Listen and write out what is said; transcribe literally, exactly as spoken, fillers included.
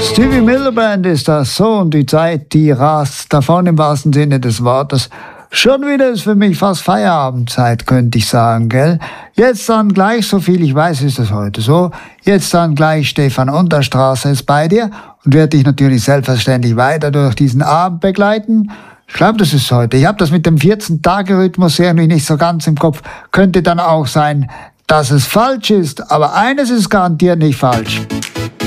Stevie Miller Band ist das so und die Zeit, die rast davon im wahrsten Sinne des Wortes. Schon wieder ist für mich fast Feierabendzeit, könnte ich sagen, gell? Jetzt dann gleich, so viel ich weiß, ist es heute so. Jetzt dann gleich Stefan Unterstraße ist bei dir und wird dich natürlich selbstverständlich weiter durch diesen Abend begleiten. Ich glaube, das ist heute. Ich habe das mit dem vierzehn-Tage-Rhythmus irgendwie nicht so ganz im Kopf. Könnte dann auch sein, dass es falsch ist, aber eines ist garantiert nicht falsch.